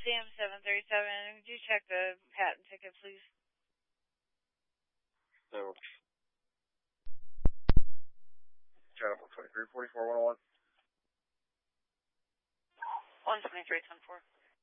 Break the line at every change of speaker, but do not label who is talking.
LCM 737. Would you check the patent ticket, please?
So, channel 2344 101.
123, 10-4.